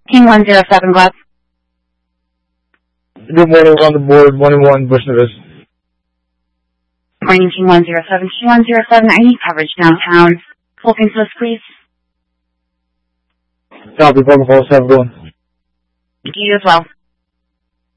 King 107 Glass. Good morning, on the board, 101 Bushnevist. Morning, King 107. King 107, I need coverage downtown. Full St. Louis, please. Copy, protocol, have a good one. You as well.